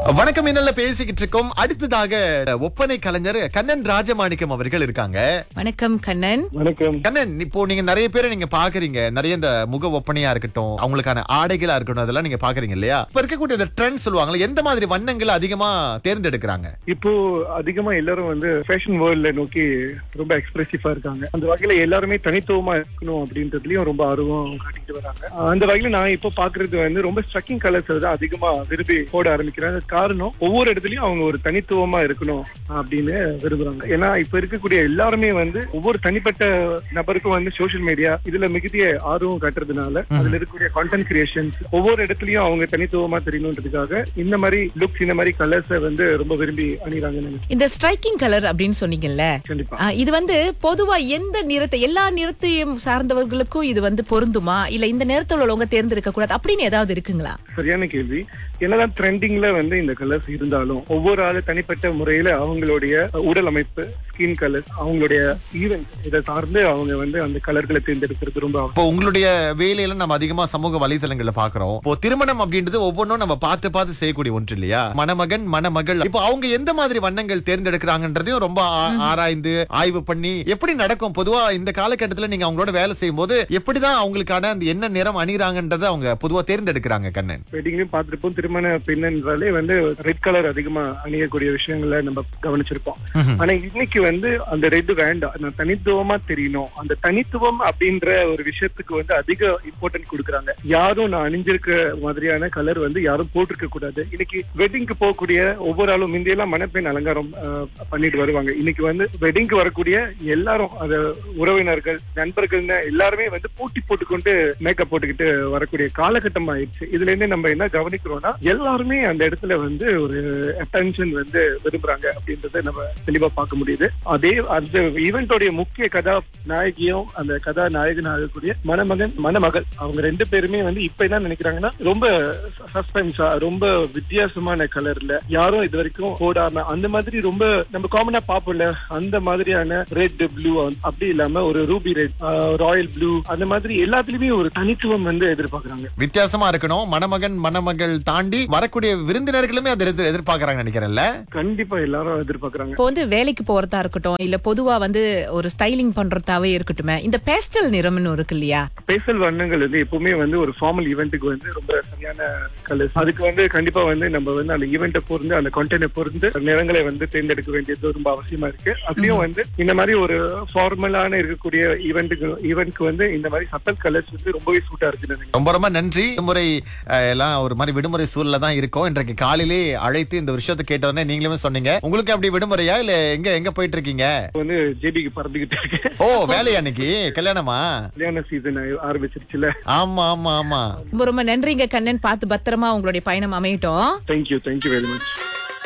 வணக்கம். இன்னல்ல பேசிக்கிட்டு இருக்கோம். அடுத்ததாக ஒப்பனை கலைஞர் கண்ணன் ராஜமாணிக்கம் அவர்கள் இருக்காங்க. வணக்கம் கண்ணன். வணக்கம் கண்ணன், இப்போ நீங்க நிறைய பேரை நீங்க பாக்குறீங்க, நிறைய இந்த முக ஒப்பனையா இருக்கட்டும், அவங்களுக்கான ஆடைகளா இருக்கட்டும், அதெல்லாம் நீங்க பாக்குறீங்க இல்லையா? இப்ப இருக்கக்கூடிய இந்த ட்ரெண்ட் சொல்லுவாங்களா, எந்த மாதிரி வண்ணங்களை அதிகமா தேர்ந்தெடுக்கிறாங்க? இப்போ அதிகமா எல்லாரும் வந்து ஃபேஷன் வேர்ல்ட்ல நோக்கி ரொம்ப எக்ஸ்பிரசிவா இருக்காங்க. அந்த வகையில எல்லாருமே தனித்துவமா இருக்கணும் அப்படின்றதுலயும் ரொம்ப ஆர்வம் காட்டிட்டு வராங்க. அந்த வகையில நான் இப்போ பாக்குறது வந்து ரொம்ப ஸ்ட்ரக்கிங் கலர்ஸ் தான் அதிகமா விரும்பி போட ஆரம்பிக்கிறாங்க. காரணம், ஒவ்வொரு இடத்துலயும் அவங்க ஒரு தனித்துவமா இருக்கணும் அப்படின்னு விரும்புறாங்க. ஏன்னா இப்ப இருக்கக்கூடிய எல்லாருமே வந்து ஒவ்வொரு தனிப்பட்ட நபருக்கும் வந்து சோசியல் மீடியா இதுல மிகுதிய ஆர்வம் காட்டுறதுனால அதுல இருக்கக்கூடிய கான்டென்ட் கிரியேஷன்ஸ் ஒவ்வொரு இடத்துலயும் அவங்க தனித்துவமா தெரியணுன்றதுக்காக இந்த மாதிரி லுக்ஸ், இந்த மாதிரி கலர்ஸ் வந்து ரொம்ப விரும்பி அணிறாங்க. இந்த ஸ்ட்ரைக்கிங் கலர் அப்படின்னு சொன்னீங்கல்ல, கண்டிப்பா இது வந்து பொதுவா எந்த நிறத்தை, எல்லா நிறத்தையும் சார்ந்தவர்களுக்கும் இது வந்து பொருந்துமா, இல்ல இந்த நிறத்தில் உள்ளவங்க தேர்ந்தெடுக்க கூடாது அப்படின்னு ஏதாவது இருக்குங்களா? சரியான கேள்வி. என்னதான் ட்ரெண்டிங்ல வந்து இந்த கலர்ஸ் இருந்தாலும் ஒவ்வொரு ஆளு தனிப்பட்ட முறையில அவங்களுடைய உடல் அமைப்பு, ஸ்கின் கலர், அவங்களுடைய ஈவென்ட் இதை சார்ந்து அவங்க வந்து அந்த கலர்களை தேர்ந்தெடுக்கிறது ரொம்ப இப்போ உங்களுடைய வேலையில நம்ம அதிகமா சமூக வலைதளங்கள்ல பாக்குறோம். இப்போ திருமணம் அப்படின்றது ஒவ்வொன்றும் நம்ம பார்த்து பார்த்து செய்யக்கூடிய ஒன்று இல்லையா? மணமகன் மணமகள், இப்போ அவங்க எந்த மாதிரி வண்ணங்கள் தேர்ந்தெடுக்கிறாங்கன்றதையும் ரொம்ப ஆராய்ந்து ஆய்வு பண்ணி எப்படி நடக்கும்? பொதுவா இந்த காலகட்டத்துல நீங்க அவங்களோட வேலை செய்யும் போது எப்படிதான் அவங்களுக்கான அந்த என்ன நிறம் அணிறாங்கன்றதை அவங்க பொதுவா தேர்ந்தெடுக்கிறாங்க? கண்ணன், வெட்டிங்லயும் பார்த்திருப்போம். திருமண பெண்ணாலே வந்து ரெட் கலர் அதிகமா அணியக்கூடிய விஷயங்களை நம்ம கவனிச்சிருப்போம். ஆனா இன்னைக்கு வந்து அந்த ரெட் வேண்டாம், நான் தனித்துவமா தெரியணும், அந்த தனித்துவம் அப்படின்ற ஒரு விஷயத்துக்கு வந்து அதிக இம்பார்ட்டன்ட் கொடுக்குறாங்க. யாரும் நான் அணிஞ்சிருக்க மாதிரியான கலர் வந்து யாரும் போட்டிருக்க கூடாது. இன்னைக்கு வெட்டிங்க்கு போகக்கூடிய ஒவ்வொரு ஆளும் முந்தையெல்லாம் மணப்பெண் அலங்காரம் பண்ணிட்டு வருவாங்க. இன்னைக்கு வந்து வெட்டிங்க்கு வரக்கூடிய எல்லாரும், அது உறவினர்கள், நண்பர்கள்னு எல்லாருமே வந்து போட்டி போட்டுக்கொண்டு மேக்கப் போட்டுக்கிட்டு வரக்கூடிய காலகட்டம் ஆயிடுச்சு. இதுல இருந்து நம்ம என்ன கவனிக்கிறோம்னா, எல்லாருமே அந்த இடத்துல வந்து ஒரு அட்டென்ஷன் வந்து விரும்புறாங்க அப்படின்றத நம்ம தெளிவா பார்க்க முடியுது. அதே அந்த ஈவெண்டோடைய முக்கிய கதாநாயகியும் அந்த கதாநாயகன் ஆகக்கூடிய மணமகன் மணமகள், அவங்க ரெண்டு பேருமே வந்து இப்ப என்ன நினைக்கிறாங்கன்னா, ரொம்ப சஸ்பென்ஸா, ரொம்ப வித்தியாசமான கலர்ல யாரும் இது வரைக்கும் போடாம, அந்த மாதிரி ரொம்ப நம்ம காமனா பாப்போம்ல, அந்த மாதிரியான ரெட் ப்ளூ அப்படி இல்லாம ஒரு ரூபி ரெட், ராயல் ப்ளூ, அந்த மாதிரி எல்லாத்துலயுமே ஒரு தனித்துவம் வந்து எதிர்பார்க்கறாங்க. வித்தியாசமா இருக்கணும். மணமகன் மணமகள் தாண்டி வரக்கூடிய விருந்தினர்களுமே அதை எதிர்பார்க்கறாங்க நினைக்கிறேன்ல. கண்டிப்பா எல்லாரும் எதிர்பார்க்கறாங்க. இப்போ வந்து வேலைக்கு போறதா இருக்கட்டும், இல்ல பொதுவா வந்து ஒரு ஸ்டைலிங் பண்றதாவே இருக்கட்டும், இந்த பேஸ்டல் நிறம்னு இருக்கு இல்லையா? பேஸ்டல் வண்ணங்கள் வந்து எப்பவுமே வந்து ஒரு ஃபார்மல் ஈவென்ட்டுக்கு வந்து ரொம்ப சரியான கலர்ஸ். அதுக்கு வந்து கண்டிப்பா வந்து நம்ம வந்து அந்த ஈவெண்ட்டை பொறுத்து, அந்த கண்டென்ட்டை பொறுத்து நிறங்களை வந்து தேர்ந்தெடுக்க வேண்டியது ரொம்ப அவசியமா இருக்கு. அப்படியும் வந்து இந்த மாதிரி ஒரு ஃபார்மலான இருக்கக்கூடிய ஈவென்ட்க்கு வந்து இந்த மாதிரி சட்டல் கலர்ஸ் வந்து ரொம்பவே சூட்டா இருக்கு. ரொம்ப ரொம்ப நன்றி. விடுமுறை எல்லாம் ஒரு மாதிரி விடுமுறை சூழல்ல தான் இருக்கும். இன்றைக்கு காலையிலே அழைத்து இந்த விஷயத்தை கேட்டோன்னே நீங்களுமே சொன்னீங்க, உங்களுக்கு அப்படி விடுமுறையா இல்ல எங்க போயிட்டு இருக்கீங்க? வந்து ஜேபிக்கு பறந்துகிட்டு இருக்கேன். ஓ, வேலையா? அன்னைக்கு கல்யாணமா? கல்யாண சீசன் ஆரம்பிச்சிருச்சுல. ஆமா ஆமா ஆமா. ரொம்ப ரொம்ப நன்றிங்க கண்ணன். பார்த்து பத்திரமா உங்களுடைய பயணம் அமையட்டும். Thank you very much.